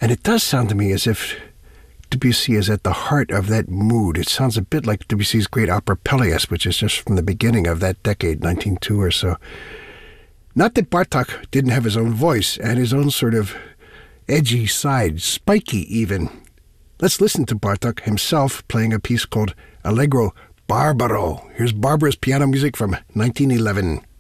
And it does sound to me as if Debussy is at the heart of that mood. It sounds a bit like Debussy's great opera Pelléas, which is just from the beginning of that decade, 1902 or so. Not that Bartók didn't have his own voice and his own sort of edgy side, spiky even. Let's listen to Bartók himself playing a piece called Allegro Barbaro. Here's Barbara's piano music from 1911.